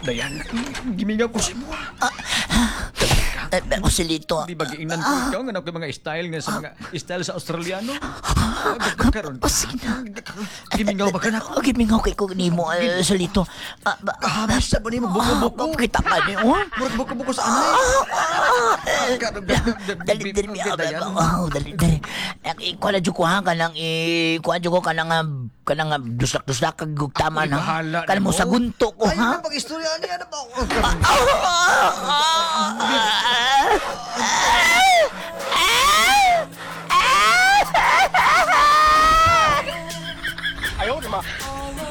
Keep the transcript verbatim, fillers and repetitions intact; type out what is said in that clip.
Dayan, gimingaw ko si mo. Eh, Joselito. Di ba giingnan ko ikaw nga na mga style nga sa mga style sa Australiano? Karon. Oh, sige na. Gimingaw ba ka na ako? Oh, gimingaw kay ko ni mo, uh, Joselito. Ah, ba, Ah, basta ba ni mo buko-buko? kita ka ni, oh. Murag buko-buko sa anay. Dali, dali, oh, dali, dali. Ikuha na dyan ko ha, kanang, ikuha dyan ko kanang, kanang, duslak-duslak, kag tama Ako'y na. bahala Kanang mo na sa mo. gunto ko, Ay, ha? pag-istorya niya na ba? Ah, ah, ah,